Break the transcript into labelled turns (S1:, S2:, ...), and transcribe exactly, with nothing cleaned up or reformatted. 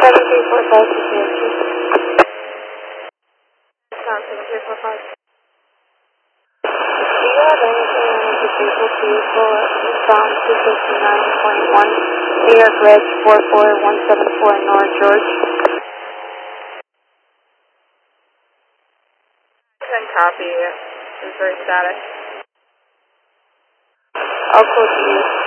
S1: seven three four five to J F K. Sound seven three four five. Do you have anything on the disabled vehicle eastbound two fifty-nine point one, New York Reg four four one seven four North George? ten copy. It's very static. I'll code to you.